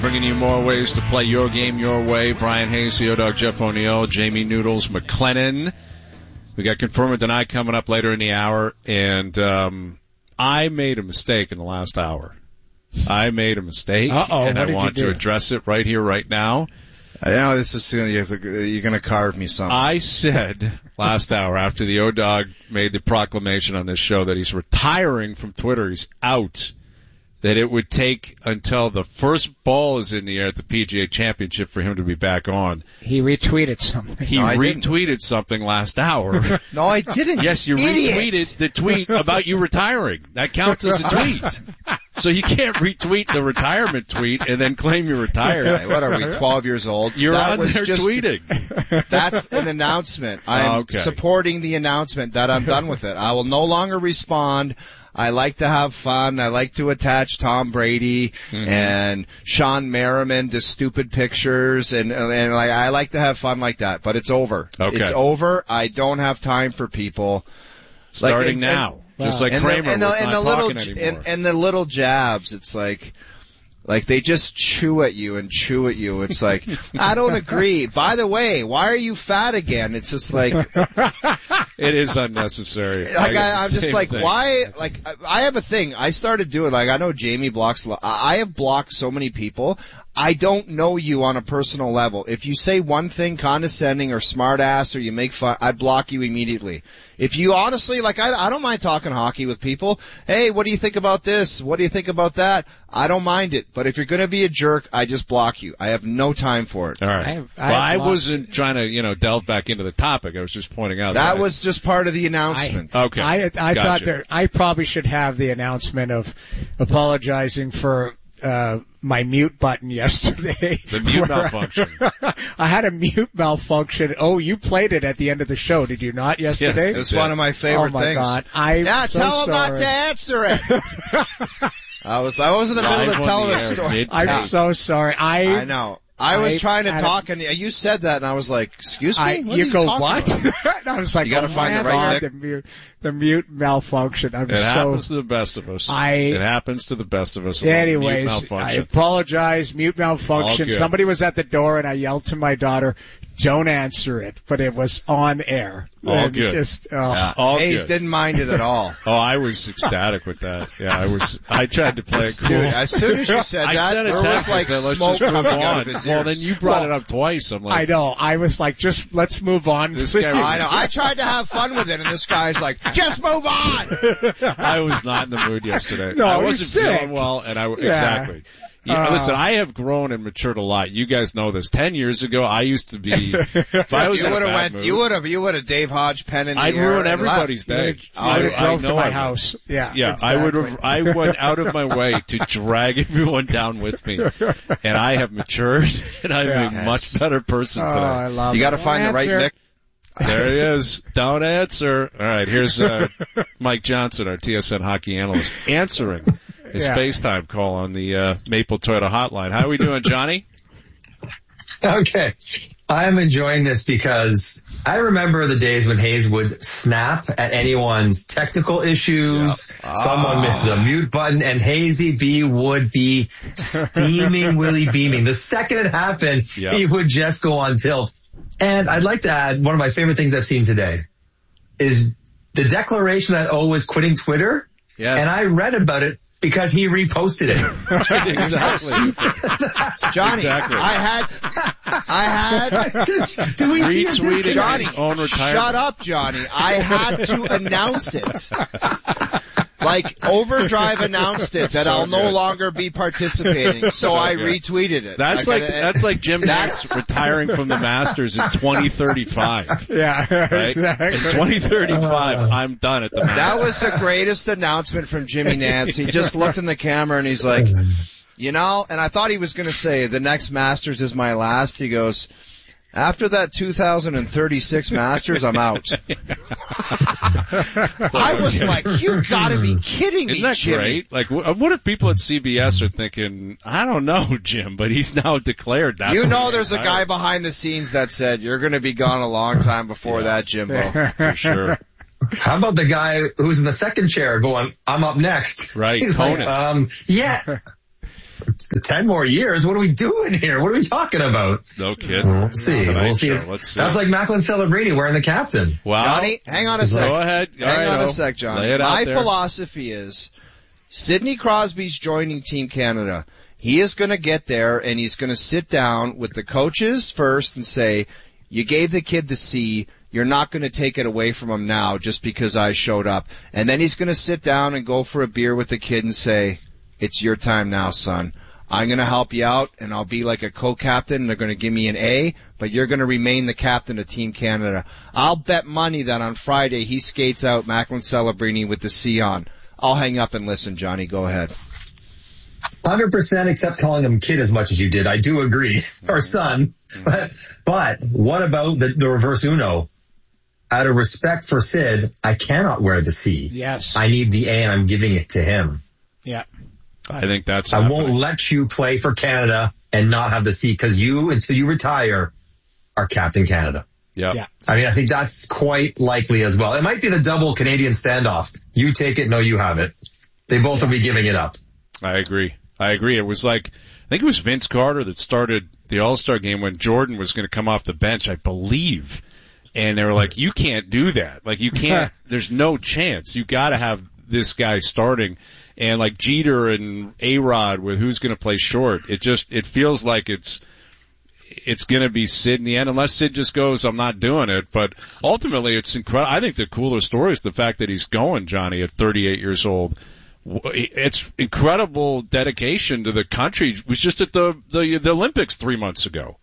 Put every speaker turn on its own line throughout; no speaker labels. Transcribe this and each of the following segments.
Bringing you more ways to play your game your way. Brian Hayes, the O-Dog, Jeff O'Neill, Jamie Noodles McLennan. We got Confirm It Deny coming up later in the hour, and I made a mistake in the last hour. I made a mistake, and I want to address it right here, right now.
I know this is you're going to carve me something.
I said last hour, after the O-Dog made the proclamation on this show that he's retiring from Twitter, he's out, that it would take until the first ball is in the air at the PGA Championship for him to be back on.
He retweeted something.
He retweeted something last hour.
No, I didn't.
Yes, you retweeted the tweet about you retiring. That counts as a tweet. So you can't retweet the retirement tweet and then claim you're retired.
What are we, 12 years old?
You're on there tweeting.
That's an announcement. I'm supporting the announcement that I'm done with it. I will no longer respond. I like to have fun. I like to attach Tom Brady and Sean Merriman to stupid pictures, and like I like to have fun like that. But it's over.
Okay.
It's over. I don't have time for people.
Starting now. Just like Kramer,
and the little jabs. It's like they just chew at you and chew at you. It's like, I don't agree. By the way, why are you fat again? It's just like,
it is unnecessary.
Like I'm just like, why? Like I have a thing. I started doing, like, I know Jamie blocks a lot. I have blocked so many people. I don't know you on a personal level. If you say one thing condescending or smart ass or you make fun, I block you immediately. If you honestly, like, I don't mind talking hockey with people. Hey, what do you think about this? What do you think about that? I don't mind it. But if you're gonna be a jerk, I just block you. I have no time for it.
All right. I wasn't trying to, delve back into the topic. I was just pointing out
that was just part of the announcement.
Okay. I thought that I probably should have the announcement of apologizing for my mute button yesterday.
The mute malfunction.
I had a mute malfunction. Oh, you played it at the end of the show, did you not, yesterday?
Yes, it's one of my favorite things.
Oh my God.
Tell him not to answer it. I was in the middle of telling a story.
I'm so sorry. I know.
I was trying to talk, and you said that, and I was like, excuse me?
You go, what? And I was like,
you gotta find the right
the mute malfunction.
It happens to the best of us. It happens to the best of us.
Anyways, I apologize. Mute malfunction. Somebody was at the door, and I yelled to my daughter, don't answer it, but it was on air.
All good.
Hayes didn't mind it at all.
Oh, I was ecstatic with that. Yeah, I tried to play it cool.
Dude, as soon as you said that, there was like smoke coming out of his ears.
Well, then you brought it up twice. I'm like,
I know. I was like, let's move on.
I know. I tried to have fun with it, and this guy's like, just move on!
I was not in the mood yesterday.
No,
I wasn't feeling well, and exactly. Listen, I have grown and matured a lot. You guys know this. 10 years ago, I used to be, if I was
you would have Dave Hodge pen in the
I'd ruin everybody's day.
I would have drove to my house. Yeah.
Yeah, exactly. I went out of my way to drag everyone down with me. And I have matured, and I'm a much better person today.
I love
you gotta find the right mix.
There he is. Don't answer. All right, here's Mike Johnson, our TSN hockey analyst, answering his FaceTime call on the Maple Toyota hotline. How are we doing, Johnny?
Okay. I'm enjoying this because I remember the days when Hayes would snap at anyone's technical issues. Yep. Someone misses a mute button, and Hazy B would be steaming, Willie beaming. The second it happened, he would just go on tilt. And I'd like to add, one of my favorite things I've seen today is the declaration that O was quitting Twitter.
Yes.
And I read about it because he reposted it.
Exactly.
Johnny,
exactly.
I had
do we see
retweeting
Johnny,
his own retirement?
Shut up, Johnny. I had to announce it. Like, Overdrive announced it that I'll no longer be participating, so I retweeted it.
That's like Jim Nantz retiring from the Masters in 2035.
Yeah,
right?
Exactly.
In 2035, I'm done at the Masters.
That was the greatest announcement from Jimmy Nantz. He just looked in the camera and he's like, and I thought he was going to say, the next Masters is my last. He goes, after that 2036 Masters, I'm out. I was like, you gotta be kidding me,
Isn't that
Jimmy.
great? Like, what if people at CBS are thinking, I don't know, Jim, but he's now declared that.
There's a guy behind the scenes that said, you're gonna be gone a long time before that, Jimbo.
For sure.
How about the guy who's in the second chair going, I'm up next?
Right.
He's like, yeah. 10 more years? What are we doing here? What are we talking about?
No kidding.
We'll see. Let's see. That's like Macklin Celebrini wearing the captain.
Wow.
Johnny, hang on a sec.
Go ahead.
Hang on a sec, Johnny.
Lay it out
My
there.
philosophy is Sidney Crosby's joining Team Canada. He is going to get there and he's going to sit down with the coaches first and say, you gave the kid the C. You're not going to take it away from him now just because I showed up. And then he's going to sit down and go for a beer with the kid and say, it's your time now, son. I'm going to help you out, and I'll be like a co-captain, and they're going to give me an A, but you're going to remain the captain of Team Canada. I'll bet money that on Friday he skates out Macklin Celebrini with the C on. I'll hang up and listen, Johnny. Go ahead.
100% except calling him kid as much as you did. I do agree. Or son. But what about the reverse Uno? Out of respect for Sid, I cannot wear the C.
Yes.
I need the A and I'm giving it to him.
Yeah.
I think that's
I won't let you play for Canada and not have the C because you, until you retire, are Captain Canada.
Yeah.
I mean, I think that's quite likely as well. It might be the double Canadian standoff. You take it, no, you have it. They both will be giving it up.
I agree. It was like, I think it was Vince Carter that started the All-Star game when Jordan was going to come off the bench, I believe. And they were like, you can't do that. Like, you can't, there's no chance. You gotta have this guy starting. And like Jeter and A-Rod with who's going to play short, it feels like it's going to be Sid in the end, unless Sid just goes, I'm not doing it. But ultimately, it's incredible. I think the cooler story is the fact that he's going, Johnny, at 38 years old. It's incredible dedication to the country. He was just at the Olympics 3 months ago.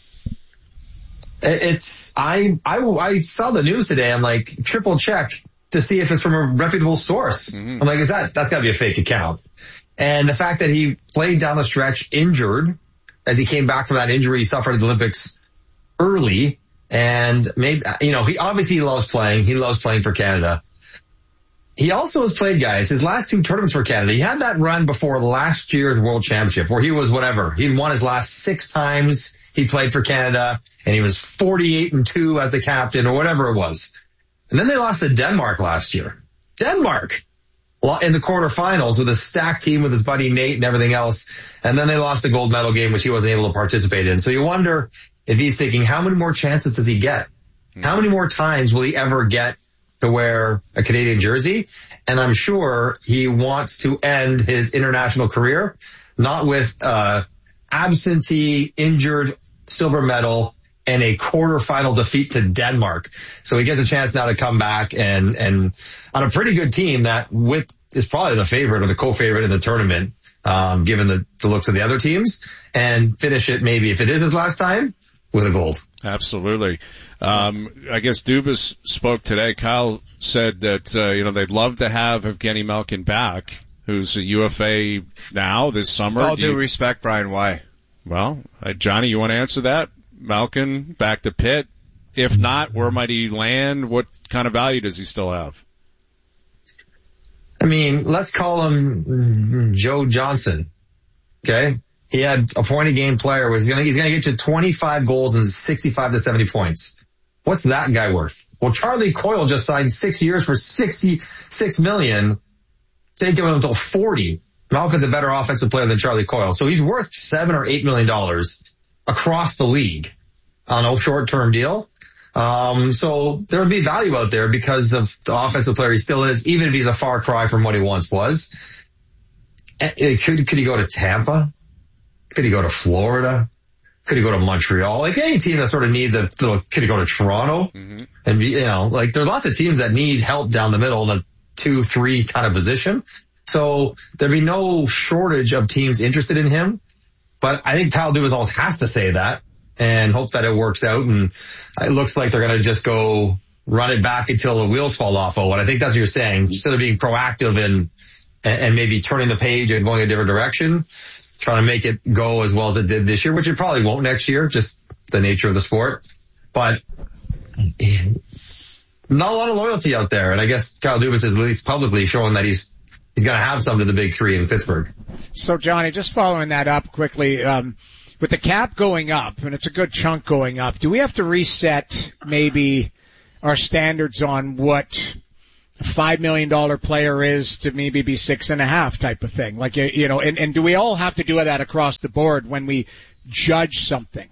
I saw the news today. I'm like, triple check to see if it's from a reputable source. Mm-hmm. I'm like, that's gotta be a fake account. And the fact that he played down the stretch injured as he came back from that injury he suffered at the Olympics early. And maybe, he obviously loves playing. He loves playing for Canada. He also has played, guys, his last 2 tournaments for Canada. He had that run before last year's World Championship where he was whatever. He'd won his last 6 times he played for Canada and he was 48-2 as the captain or whatever it was. And then they lost to Denmark last year. Denmark in the quarterfinals with a stacked team with his buddy Nate and everything else. And then they lost the gold medal game, which he wasn't able to participate in. So you wonder if he's thinking, how many more chances does he get? How many more times will he ever get to wear a Canadian jersey? And I'm sure he wants to end his international career, not with absentee injured silver medal and a quarterfinal defeat to Denmark. So he gets a chance now to come back and on a pretty good team that is probably the favorite or the co-favorite in the tournament, given the looks of the other teams, and finish it maybe if it is his last time with a gold.
Absolutely. I guess Dubas spoke today. Kyle said that, they'd love to have Evgeny Malkin back, who's a UFA now this summer.
With all due respect, Brian, why?
Well, Johnny, you want to answer that? Malkin back to Pitt? If not, where might he land? What kind of value does he still have?
I mean, let's call him Joe Johnson. Okay? He had a point a game player. He's going to get you 25 goals and 65 to 70 points. What's that guy worth? Well, Charlie Coyle just signed 6 years for $66 million. They give him until 40. Malkin's a better offensive player than Charlie Coyle. So he's worth $7 or $8 million across the league on a short-term deal. So there would be value out there because of the offensive player he still is, even if he's a far cry from what he once was. Could he go to Tampa? Could he go to Florida? Could he go to Montreal? Like any team that sort of needs a little, could he go to Toronto? Mm-hmm. And there's lots of teams that need help down the middle in a 2-3 kind of position. So there'd be no shortage of teams interested in him. But I think Kyle Dubas always has to say that and hope that it works out. And it looks like they're going to just go run it back until the wheels fall off. And I think that's what you're saying. Instead of being proactive and maybe turning the page and going a different direction, trying to make it go as well as it did this year, which it probably won't next year, just the nature of the sport. But not a lot of loyalty out there. And I guess Kyle Dubas is at least publicly showing that he's going to have some to the big 3 in Pittsburgh.
So, Johnny, just following that up quickly, with the cap going up, and it's a good chunk going up, do we have to reset maybe our standards on what $5 million player is to maybe be 6.5 type of thing. Like, you know, and do we all have to do that across the board when we judge something?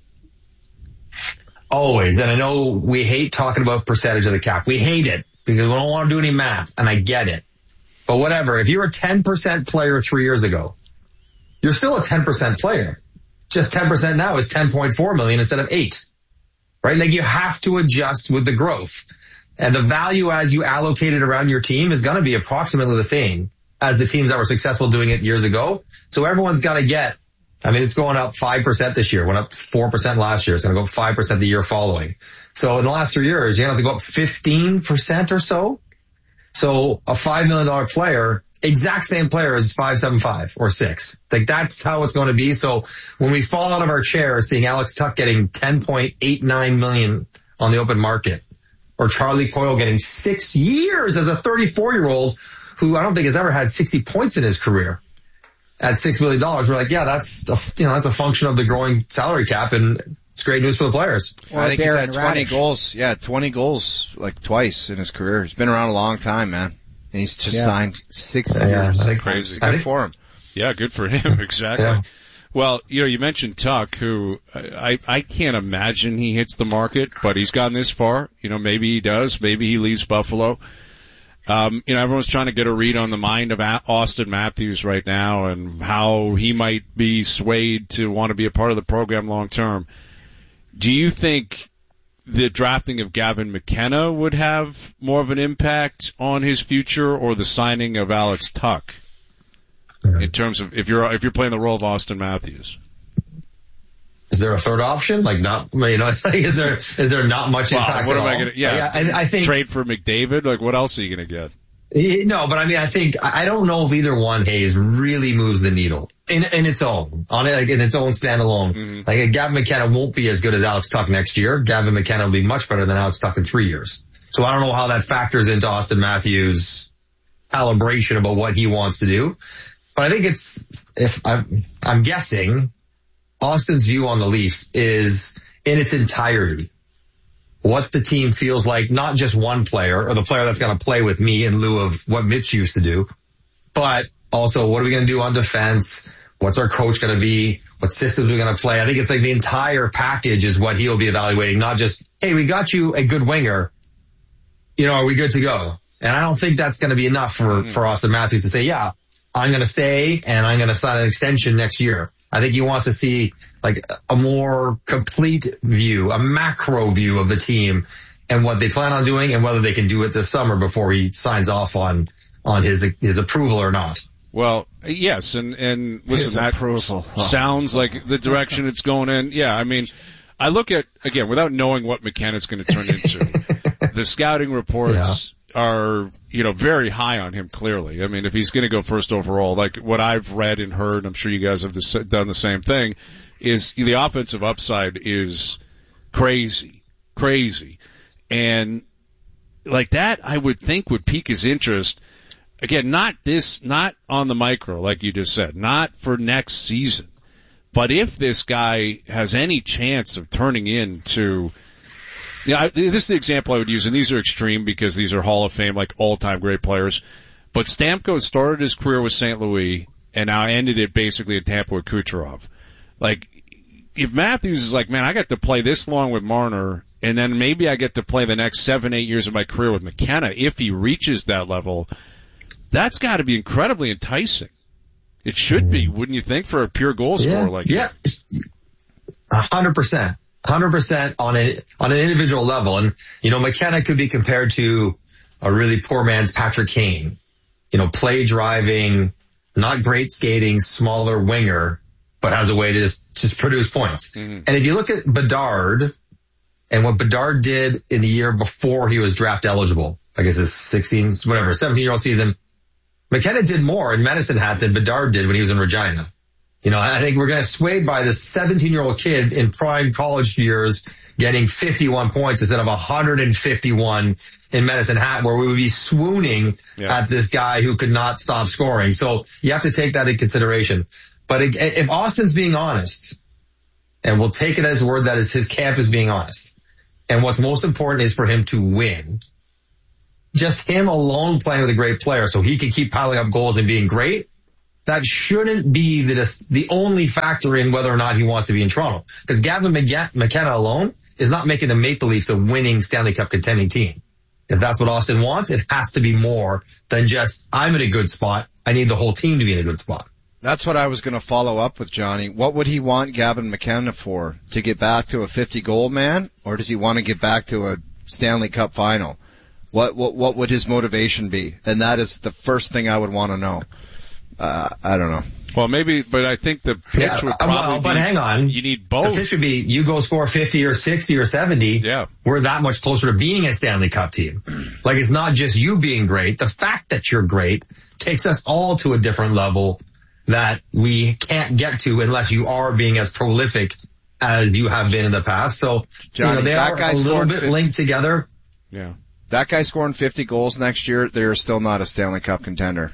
Always. And I know we hate talking about percentage of the cap. We hate it because we don't want to do any math, and I get it. But whatever, if you're a 10% player 3 years ago, you're still a 10% player. Just 10% now is 10.4 million instead of 8. Right? Like, you have to adjust with the growth. And the value as you allocate it around your team is going to be approximately the same as the teams that were successful doing it years ago. So everyone's got to get, I mean, it's going up 5% this year, went up 4% last year. It's going to go up 5% the year following. So in the last 3 years, you're going to have to go up 15% or so. So a $5 million player, exact same player is 5.75 or 6. Like, that's how it's going to be. So when we fall out of our chair seeing Alex Tuch getting 10.89 million on the open market, or Charlie Coyle getting 6 years as a 34-year-old who I don't think has ever had 60 points in his career at $6 million, we're like, yeah, that's a function of the growing salary cap, and it's great news for the players.
Well, I think he's had 20 goals. Yeah, 20 goals like twice in his career. He's been around a long time, man. And he's just signed 6 years.
That's crazy.
Good for him.
Yeah, good for him. Exactly. Yeah. Well, you know, you mentioned Tuch, who I can't imagine he hits the market, but he's gotten this far. You know, maybe he does. Maybe he leaves Buffalo. You know, everyone's trying to get a read on the mind of Austin Matthews right now and how he might be swayed to want to be a part of the program long term. Do you think the drafting of Gavin McKenna would have more of an impact on his future, or the signing of Alex Tuch, in terms of if you're playing the role of Austin Matthews?
Is there a third option? Like, not, you know, is there not much impact
what
at
am
all?
I gonna, yeah,
I think
trade for McDavid? Like, what else are you gonna get?
No, but I mean, I don't know if either one, Hayes, really moves the needle in its own, in its own standalone. Mm-hmm. Like, Gavin McKenna won't be as good as Alex Tuch next year. Gavin McKenna will be much better than Alex Tuch in 3 years. So I don't know how that factors into Austin Matthews' calibration about what he wants to do. But I think I'm guessing Austin's view on the Leafs is in its entirety what the team feels like, not just one player or the player that's going to play with me in lieu of what Mitch used to do, but also what are we going to do on defense? What's our coach going to be? What systems are we going to play? I think it's like the entire package is what he'll be evaluating, not just, hey, we got you a good winger. You know, are we good to go? And I don't think that's going to be enough for Austin Matthews to say, yeah, I'm going to stay and I'm going to sign an extension next year. I think he wants to see like a more complete view, a macro view of the team and what they plan on doing and whether they can do it this summer before he signs off on his approval or not.
Well, yes, and listen, that sounds like the direction it's going in. Yeah, I mean, I look at, again, without knowing what McKenna's going to turn into, the scouting reports are, you know, very high on him, clearly. I mean, if he's going to go first overall, like what I've read and heard, I'm sure you guys have done the same thing, is the offensive upside is crazy. And like that, I would think would pique his interest. Again, not on the micro, like you just said, not for next season. But if this guy has any chance of turning into, this is the example I would use, and these are extreme because these are Hall of Fame, like all-time great players. But Stamkos started his career with St. Louis and now ended it basically in Tampa with Kucherov. Like, if Matthews is like, man, I got to play this long with Marner, and then maybe I get to play the next 7-8 years of my career with McKenna, if he reaches that level, that's got to be incredibly enticing. It should be, wouldn't you think, for a pure goal scorer like that?
Yeah, 100%. 100% on an individual level. And, you know, McKenna could be compared to a really poor man's Patrick Kane. You know, play driving, not great skating, smaller winger, but has a way to just produce points. Mm-hmm. And if you look at Bedard and what Bedard did in the year before he was draft eligible, I guess his 17-year-old season, McKenna did more in Medicine Hat than Bedard did when he was in Regina. You know, I think we're going to sway by this 17-year-old kid in prime college years getting 51 points instead of 151 in Medicine Hat, where we would be swooning at this guy who could not stop scoring. So you have to take that into consideration. But if Austin's being honest, and we'll take it as word that is his camp is being honest, and what's most important is for him to win, just him alone playing with a great player so he can keep piling up goals and being great, that shouldn't be the only factor in whether or not he wants to be in Toronto. Because Gavin McKenna alone is not making the Maple Leafs a winning Stanley Cup contending team. If that's what Austin wants, it has to be more than just, I'm in a good spot. I need the whole team to be in a good spot.
That's what I was going to follow up with, Johnny. What would he want Gavin McKenna for? To get back to a 50-goal man? Or does he want to get back to a Stanley Cup final? What would his motivation be? And that is the first thing I would want to know. I don't know.
Well, maybe, but I think the pitch would probably
but hang on.
You need both.
The pitch would be, you go score 50 or 60 or 70.
Yeah.
We're that much closer to being a Stanley Cup team. Like, it's not just you being great. The fact that you're great takes us all to a different level that we can't get to unless you are being as prolific as you have been in the past. So,
Johnny,
they are a little bit linked together.
Yeah.
That guy scoring 50 goals next year, they're still not a Stanley Cup contender.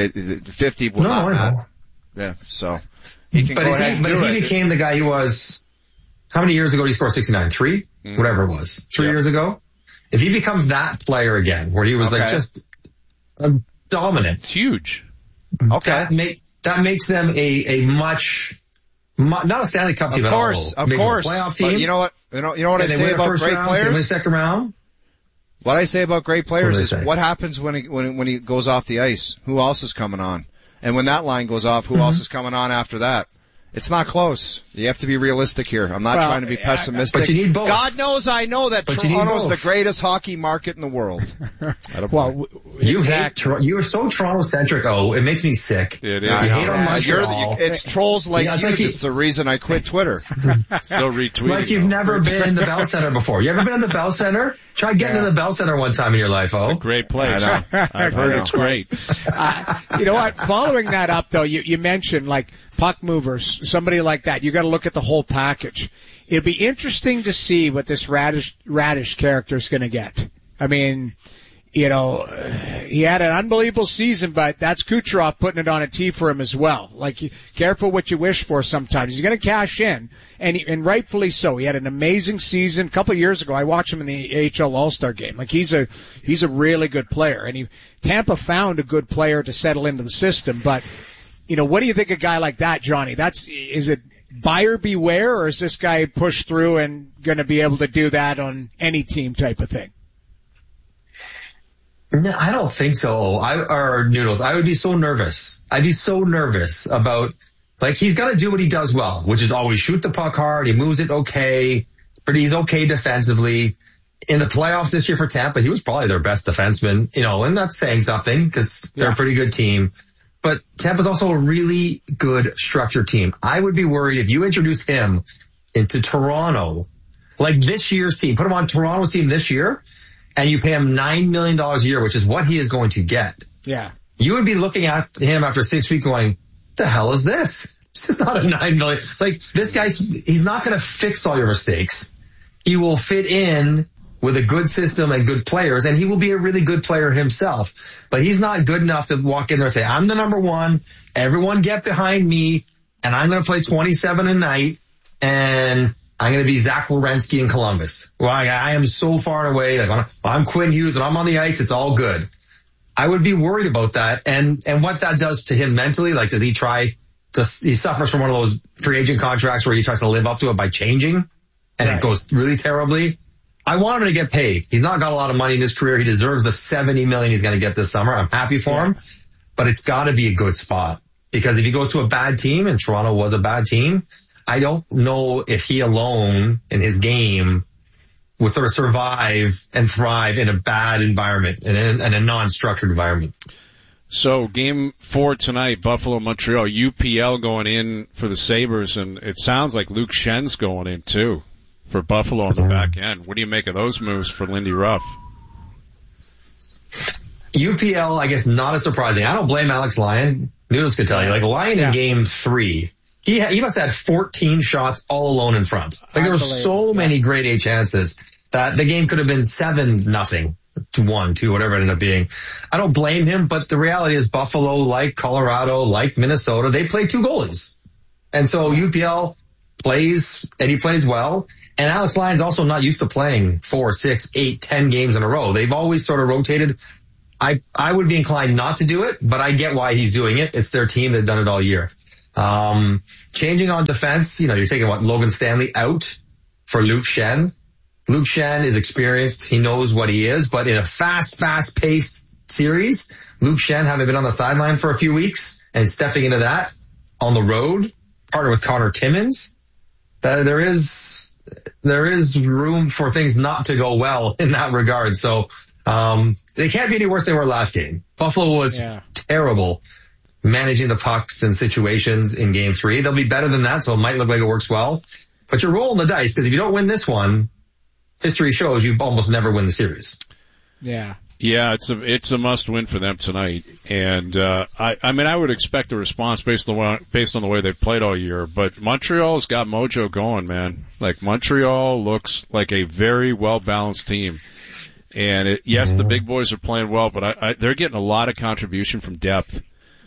50 will not matter. Yeah, so he can go ahead and do it.
But if he became the guy he was, how many years ago did he score 69? 3? Whatever it was. 3 years ago? If he becomes that player again, where he was like just dominant.
It's huge.
Okay.
That makes them a much, not a Stanley Cup team
of course,
at all.
Of course.
A playoff team.
But you know what? You know what I say about great players?
They win second round.
What I say about great players is what happens when he goes off the ice? Who else is coming on? And when that line goes off, who else is coming on after that? It's not close. You have to be realistic here. I'm not trying to be pessimistic.
But you need both.
God knows I know that Toronto's the greatest hockey market in the world.
Well,
you are so Toronto-centric. Oh, it makes me sick.
It is.
You hate on Montreal.
It's trolls like you. It's the reason I quit Twitter.
Still retweeting.
It's like you've never been in the Bell Center before. You ever been in the Bell Center? Try getting in the Bell Center one time in your life,
It's a great place. I've heard it's great.
You know what? Following that up, though, you mentioned like puck movers, somebody like that. You got to look at the whole package. It'd be interesting to see what this Radish character is going to get. I mean, you know, he had an unbelievable season, but that's Kucherov putting it on a tee for him as well. Like, careful what you wish for sometimes. He's going to cash in, and rightfully so. He had an amazing season. A couple of years ago, I watched him in the AHL All-Star game. Like, he's a really good player. And Tampa found a good player to settle into the system, but, you know, what do you think of a guy like that, Johnny? Is it buyer beware, or is this guy pushed through and going to be able to do that on any team type of thing?
No, I don't think so. Noodles, I would be so nervous. I'd be so nervous about, like, he's got to do what he does well, which is always shoot the puck hard. He moves it okay, but he's okay defensively. In the playoffs this year for Tampa, he was probably their best defenseman, you know, and that's saying something because they're a pretty good team. But Tampa's also a really good structured team. I would be worried if you introduce him into Toronto, like this year's team, put him on Toronto's team this year, and you pay him $9 million a year, which is what he is going to get.
Yeah.
You would be looking at him after 6 weeks going, the hell is this? This is not a $9 million. Like, this guy's, he's not going to fix all your mistakes. He will fit in with a good system and good players, and he will be a really good player himself. But he's not good enough to walk in there and say, I'm the number one, everyone get behind me, and I'm going to play 27 a night, and I'm going to be Zach Werenski in Columbus. Well, I am so far away. Like, I'm Quinn Hughes and I'm on the ice. It's all good. I would be worried about that. And what that does to him mentally, like, does he he suffers from one of those free agent contracts where he tries to live up to it by changing and it goes really terribly. I want him to get paid. He's not got a lot of money in his career. He deserves the $70 million he's going to get this summer. I'm happy for him, but it's got to be a good spot, because if he goes to a bad team, and Toronto was a bad team, I don't know if he alone in his game will sort of survive and thrive in a bad environment and in a non-structured environment.
So Game 4 tonight, Buffalo-Montreal, UPL going in for the Sabres, and it sounds like Luke Schen's going in too for Buffalo on the back end. What do you make of those moves for Lindy Ruff?
UPL, I guess, not as surprising. I don't blame Alex Lyon. Noodles could tell you. Like, Lyon in Game 3, he must have had 14 shots all alone in front. Like, there were so many grade A chances that the game could have been 7-0 to 1-2, whatever it ended up being. I don't blame him, but the reality is Buffalo, like Colorado, like Minnesota, they play two goalies. And so UPL plays well. And Alex Lyon's also not used to playing 4, 6, 8, 10 games in a row. They've always sort of rotated. I would be inclined not to do it, but I get why he's doing it. It's their team. They've done it all year. Changing on defense, you're taking Logan Stanley out for Luke Schenn. Luke Schenn is experienced. He knows what he is, but in a fast-paced series, Luke Schenn, having been on the sideline for a few weeks and stepping into that on the road, partner with Connor Timmins, there is room for things not to go well in that regard. So, they can't be any worse than they were last game. Buffalo was terrible managing the pucks and situations in game 3. They'll be better than that, so it might look like it works well. But you're rolling the dice, because if you don't win this one, history shows you almost never win the series.
Yeah.
Yeah, it's a must win for them tonight. And, I would expect a response based on the way they've played all year, but Montreal's got mojo going, man. Like, Montreal looks like a very well-balanced team. And yes, the big boys are playing well, but they're getting a lot of contribution from depth.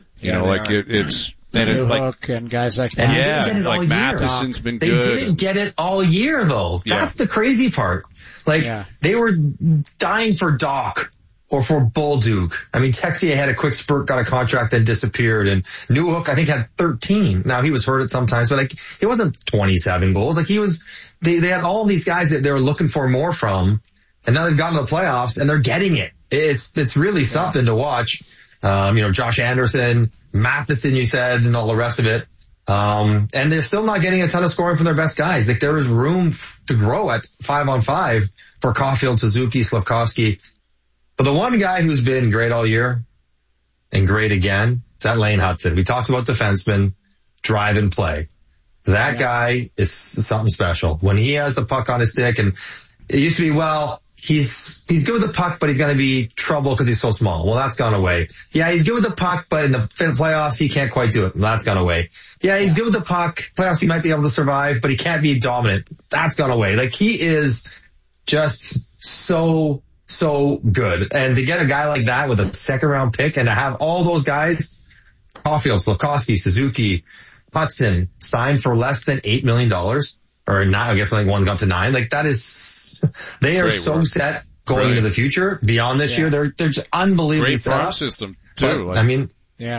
It's
and guys like that.
Yeah, like Matheson's been good.
They didn't get it all year though. That's the crazy part. They were dying for Doc or for Bolduc. I mean, Texier had a quick spurt, got a contract, then disappeared, and Newhook I think had 13. Now he was hurt at sometimes, but it wasn't 27 goals. They had all these guys that they were looking for more from. And now they've gotten to the playoffs and they're getting it. It's really something to watch. Josh Anderson, Matheson, you said, and all the rest of it. And they're still not getting a ton of scoring from their best guys. There is room to grow at 5-on-5 for Caulfield, Suzuki, Slafkovsky. But the one guy who's been great all year and great again is that Lane Hudson. We talked about defensemen, drive and play. That guy is something special. When he has the puck on his stick, and it used to be, he's good with the puck, but he's going to be trouble because he's so small. Well, that's gone away. Yeah, he's good with the puck, but in the playoffs, he can't quite do it. That's gone away. Yeah, he's good with the puck. Playoffs, he might be able to survive, but he can't be dominant. That's gone away. He is just so good. And to get a guy like that with a second round pick and to have all those guys, Caulfield, Slafkovsky, Suzuki, Hudson, signed for less than $8 million. Or not, I guess one got to 9. That is, they are so set going into the future. Beyond this year, they're just unbelievably set up.
Great farm system too.
But, and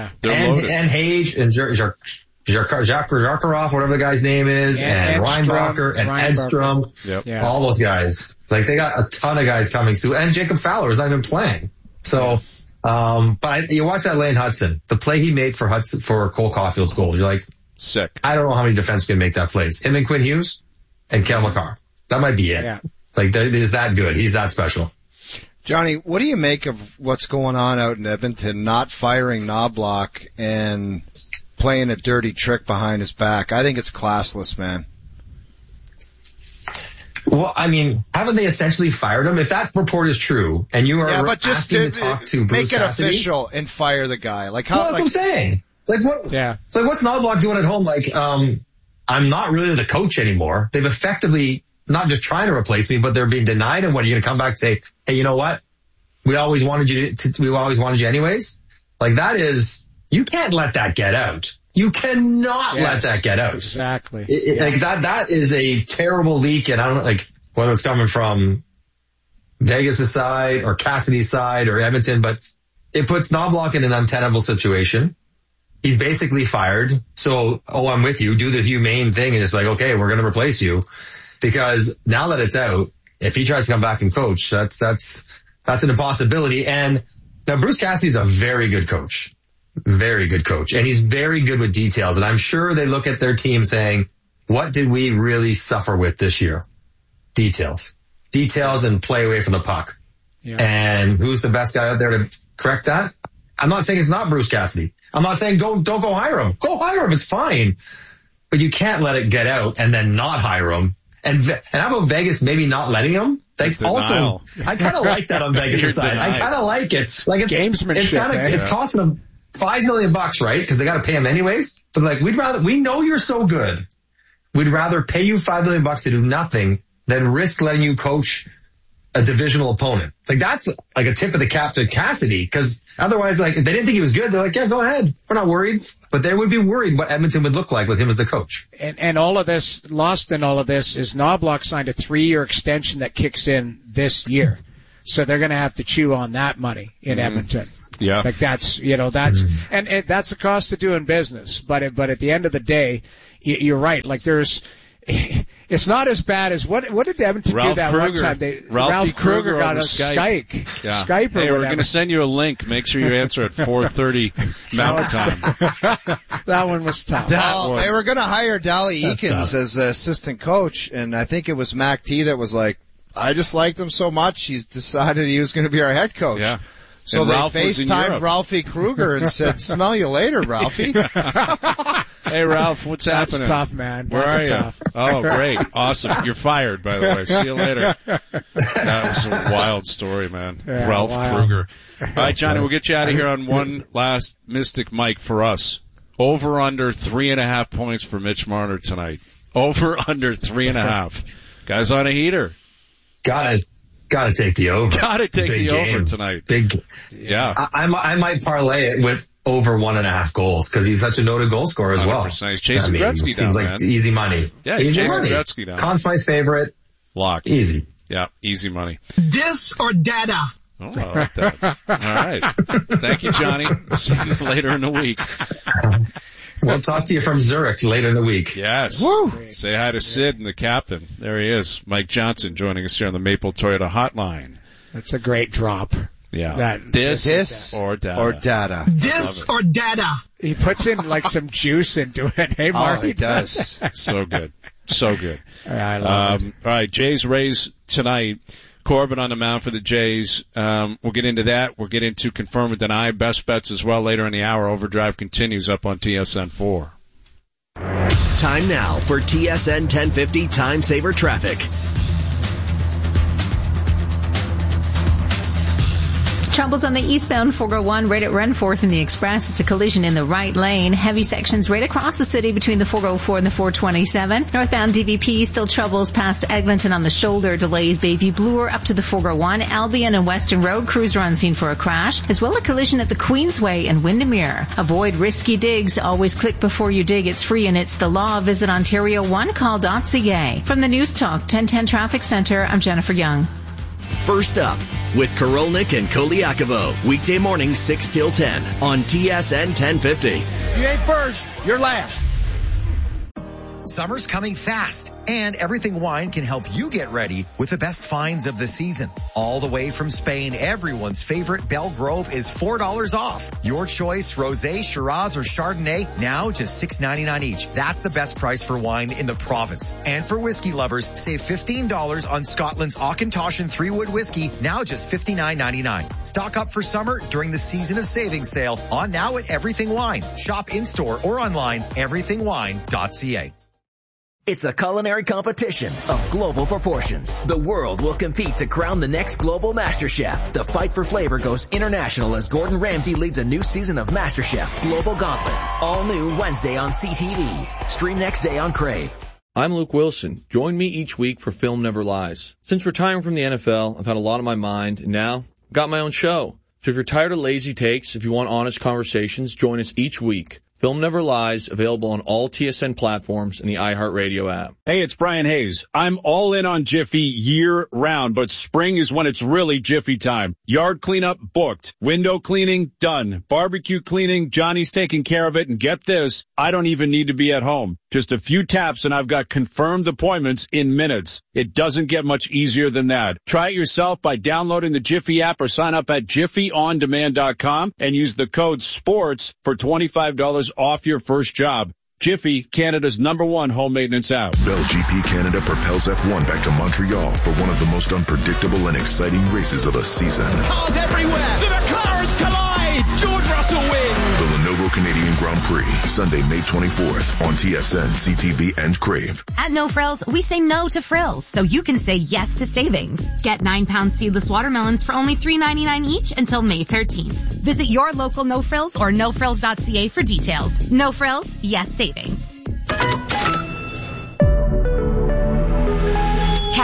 Hage and Zakharov, whatever the guy's name is, and Reinbacher and Edstrom.
Yep.
All those guys. They got a ton of guys coming through, and Jacob Fowler is not even playing. So, but you watch that Lane Hudson, the play he made for Cole Caulfield's goal. You're like,
sick.
I don't know how many defensemen can make that plays. Him and Quinn Hughes and Kel McCarr. That might be it.
Yeah.
He's that good. He's that special.
Johnny, what do you make of what's going on out in Edmonton, not firing Knobloch and playing a dirty trick behind his back? I think it's classless, man.
Well, haven't they essentially fired him? If that report is true, and you are asking to talk to Bruce
Cassidy, make it
Cassidy,
official and fire the guy.
That's what I'm saying. What's Knobloch doing at home? I'm not really the coach anymore. They've effectively not just trying to replace me, but they're being denied. And what, are you going to come back and say, hey, you know what? We always wanted you anyways. That is, you can't let that get out. You cannot let that get out.
Exactly.
That is a terrible leak. And I don't know, whether it's coming from Vegas' side or Cassidy's side or Edmonton, but it puts Knobloch in an untenable situation. He's basically fired. So, I'm with you. Do the humane thing. And it's okay, we're going to replace you. Because now that it's out, if he tries to come back and coach, that's an impossibility. And now Bruce Cassidy's a very good coach. Very good coach. And he's very good with details. And I'm sure they look at their team saying, what did we really suffer with this year? Details and play away from the puck. Yeah. And who's the best guy out there to correct that? I'm not saying it's not Bruce Cassidy. I'm not saying don't go hire him. Go hire him. It's fine. But you can't let it get out and then not hire him. And how about Vegas maybe not letting him? Also, I kind of like that on Vegas' side. I kind of like it. It's gamesmanship. It's costing them $5 million, right? Because they got to pay him anyways. But we know you're so good. We'd rather pay you $5 million to do nothing than risk letting you coach a divisional opponent. Like that's like a tip of the cap to Cassidy, because otherwise, like if they didn't think he was good, they're like, yeah, go ahead. We're not worried. But they would be worried what Edmonton would look like with him as the coach.
And all of this, lost in all of this, is Knoblauch signed a 3-year extension that kicks in this year. So they're going to have to chew on that money in Edmonton.
Yeah.
Like that's, and that's the cost of doing business. But at the end of the day, you're right. Like it's not as bad as what did Edmonton do that
Kruger.
one time?
Ralph
Kruger got a
Skype. Yeah.
Skype or
hey, we're
whatever.
going to send you a link. Make sure you answer at 4:30 Mountain Time.
That one was tough.
They were going to hire Dally Eakins as the assistant coach, and I think it was Mac T that was like, I just liked him so much, he's decided he was going to be our head coach.
Yeah.
So
and
they
Ralph
FaceTimed Ralphie Kruger and said, smell you later, Ralphie.
Hey, Ralph, what's happening?
That's tough, man.
Where
That's
are
tough.
you? Oh, great. Awesome. You're fired, by the way. See you later. That was a wild story, man.
Yeah,
Ralph
wild.
Kruger. All right, Johnny, we'll get you out of here on one last Mystic Mike for us. Over under 3.5 points for Mitch Marner tonight. Over under 3.5. Guys on a heater.
Gotta take the over.
Gotta take the over tonight.
Big.
Yeah.
I might parlay it with over 1.5 goals because he's such a noted goal scorer as well.
100%. He's chasing Gretzky down,
seems like
man.
Easy money.
Yeah, he's
easy
chasing
money.
Gretzky down.
Conn Smythe's favorite.
Lock.
Easy.
Yeah, easy money.
This or data?
Oh, I like that. All right. Thank you, Johnny. See you later in the week.
We'll talk to you from Zurich later in the week.
Yes.
Woo!
Say hi to Sid and the captain. There he is. Mike Johnson joining us here on the Maple Toyota Hotline.
That's a great drop.
Yeah.
This
or data.
Or data.
This or data?
He puts in like some juice into it. Hey, Mark.
Oh, he does.
So good. So good.
I love it.
All right. Jays Rays tonight. Corbin on the mound for the Jays. We'll get into that. We'll get into confirm or deny. Best bets as well later in the hour. Overdrive continues up on TSN 4.
Time now for TSN 1050 Time Saver Traffic.
Troubles on the eastbound 401 right at Renforth in the Express. It's a collision in the right lane. Heavy sections right across the city between the 404 and the 427. Northbound DVP still troubles past Eglinton on the shoulder. Delays Bayview Bloor up to the 401. Albion and Western Road crews are on scene for a crash, as well as a collision at the Queensway and Windermere. Avoid risky digs. Always click before you dig. It's free and it's the law. Visit OntarioOneCall.ca. From the News Talk 1010 Traffic Center, I'm Jennifer Young.
First up, with Korolnik and Koliakovo, weekday morning 6 till 10 on TSN 1050.
You ain't first, you're last.
Summer's coming fast, and Everything Wine can help you get ready with the best finds of the season. All the way from Spain, everyone's favorite Belgrove is $4 off. Your choice, Rosé, Shiraz, or Chardonnay, now just $6.99 each. That's the best price for wine in the province. And for whiskey lovers, save $15 on Scotland's Auchentoshan 3-Wood whiskey, now just $59.99. Stock up for summer during the Season of Savings sale on now at Everything Wine. Shop in-store or online, everythingwine.ca.
It's a culinary competition of global proportions. The world will compete to crown the next global MasterChef. The fight for flavor goes international as Gordon Ramsay leads a new season of MasterChef Global Gauntlet. All new Wednesday on CTV. Stream next day on Crave.
I'm Luke Wilson. Join me each week for Film Never Lies. Since retiring from the NFL, I've had a lot on my mind, and now I've got my own show. So if you're tired of lazy takes, if you want honest conversations, join us each week. Film Never Lies, available on all TSN platforms and the iHeartRadio app.
Hey, it's Brian Hayes. I'm all in on Jiffy year-round, but spring is when it's really Jiffy time. Yard cleanup, booked. Window cleaning, done. Barbecue cleaning, Johnny's taking care of it. And get this, I don't even need to be at home. Just a few taps and I've got confirmed appointments in minutes. It doesn't get much easier than that. Try it yourself by downloading the Jiffy app or sign up at JiffyOnDemand.com and use the code SPORTS for $25 off your first job. Jiffy, Canada's #1 home maintenance app.
Bell GP Canada propels F1 back to Montreal for one of the most unpredictable and exciting races of the season.
Cars everywhere! The McLarens collide! George Russell wins!
The Lenovo Canadian Grand Prix, Sunday, May 24th on TSN, CTV, and Crave.
At No Frills, we say no to frills, so you can say yes to savings. Get 9-pound seedless watermelons for only $3.99 each until May 13th. Visit your local No Frills or nofrills.ca for details. No Frills, yes savings.
Catch every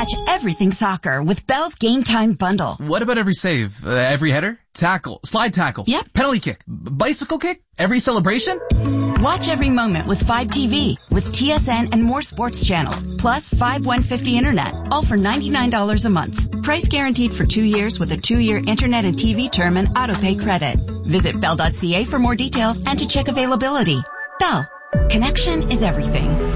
everything soccer with Bell's Game Time Bundle.
What about every save? Every header? Tackle? Slide tackle?
Yep.
Penalty kick? Bicycle kick? Every celebration?
Watch every moment with 5TV with TSN and more sports channels, plus 5150 internet, all for $99 a month. Price guaranteed for 2 years with a 2-year internet and TV term and autopay credit. Visit Bell.ca for more details and to check availability. Bell. Connection is everything.